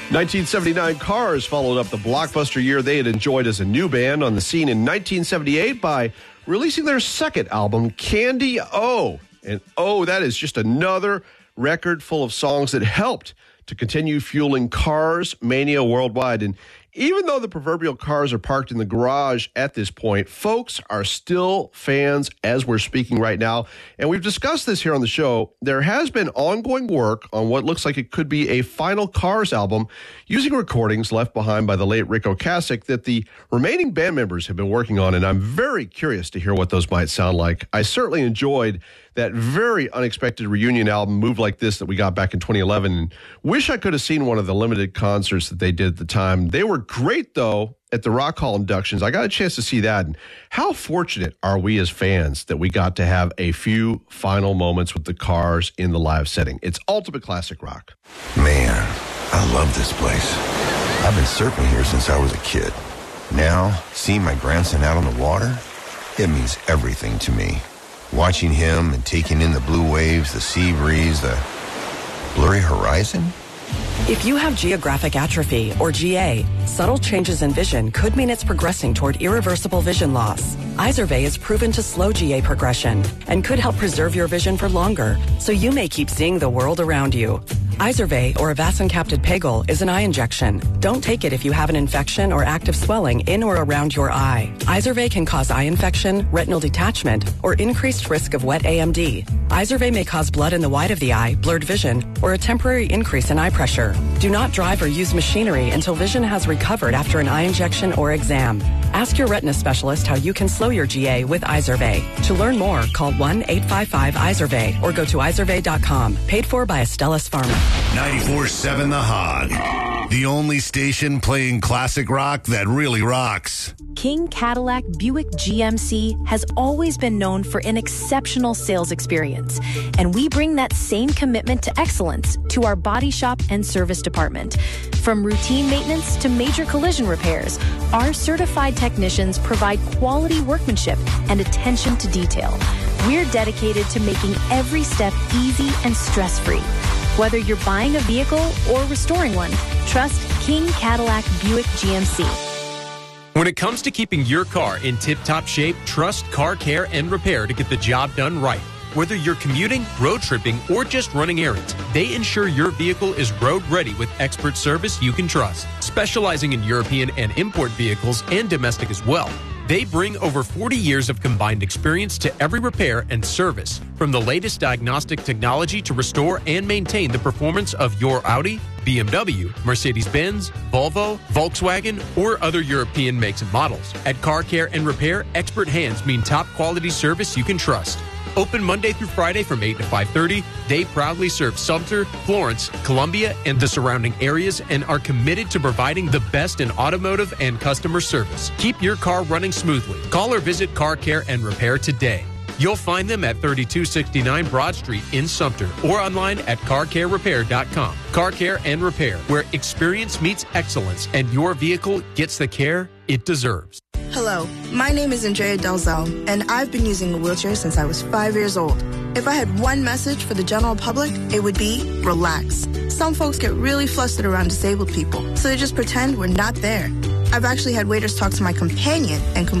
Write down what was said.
1979 Cars followed up the blockbuster year they had enjoyed as a new band on the scene in 1978 by releasing their second album, Candy O. And that is just another record full of songs that helped to continue fueling Cars mania worldwide. And even though the proverbial cars are parked in the garage at this point, folks are still fans as we're speaking right now. And we've discussed this here on the show. There has been ongoing work on what looks like it could be a final Cars album using recordings left behind by the late Ric Ocasek that the remaining band members have been working on. And I'm very curious to hear what those might sound like. I certainly enjoyed that very unexpected reunion album, Move Like This, that we got back in 2011. And wish I could have seen one of the limited concerts that they did at the time. They were great, though, at the Rock Hall inductions. I got a chance to see that. And how fortunate are we as fans that we got to have a few final moments with the Cars in the live setting? It's ultimate classic rock. Man, I love this place. I've been surfing here since I was a kid. Now, seeing my grandson out on the water, it means everything to me. Watching him and taking in the blue waves, the sea breeze, the blurry horizon. If you have geographic atrophy, or GA, subtle changes in vision could mean it's progressing toward irreversible vision loss. Izervay is proven to slow GA progression and could help preserve your vision for longer, so you may keep seeing the world around you. Izervay, or avacincaptad pegol, is an eye injection. Don't take it if you have an infection or active swelling in or around your eye. Izervay can cause eye infection, retinal detachment, or increased risk of wet AMD. Izervay may cause blood in the white of the eye, blurred vision, or a temporary increase in eye pressure. Do not drive or use machinery until vision has recovered after an eye injection or exam. Ask your retina specialist how you can slow your GA with Izervay. To learn more, call 1-855-IZERVAY or go to izervay.com. Paid for by Astellas Pharma. 94.7 The Hog. The only station playing classic rock that really rocks. King Cadillac Buick GMC has always been known for an exceptional sales experience, and we bring that same commitment to excellence to our body shop and service department. From routine maintenance to major collision repairs, our certified technicians provide quality workmanship and attention to detail. We're dedicated to making every step easy and stress-free. Whether you're buying a vehicle or restoring one, trust King Cadillac Buick GMC. When it comes to keeping your car in tip-top shape, trust Car Care and Repair to get the job done right. Whether you're commuting, road tripping, or just running errands, they ensure your vehicle is road ready with expert service you can trust. Specializing in European and import vehicles and domestic as well, they bring over 40 years of combined experience to every repair and service, from the latest diagnostic technology to restore and maintain the performance of your Audi, BMW, Mercedes-Benz, Volvo, Volkswagen, or other European makes and models. At Car Care and Repair, expert hands mean top quality service you can trust. Open Monday through Friday from 8 to 5:30. They proudly serve Sumter, Florence, Columbia, and the surrounding areas and are committed to providing the best in automotive and customer service. Keep your car running smoothly. Call or visit Car Care and Repair today. You'll find them at 3269 Broad Street in Sumter or online at carcarerepair.com. Car Care and Repair, where experience meets excellence and your vehicle gets the care it deserves. Hello, my name is Andrea Delzell, and I've been using a wheelchair since I was 5 years old. If I had one message for the general public, it would be relax. Some folks get really flustered around disabled people, so they just pretend we're not there. I've actually had waiters talk to my companion and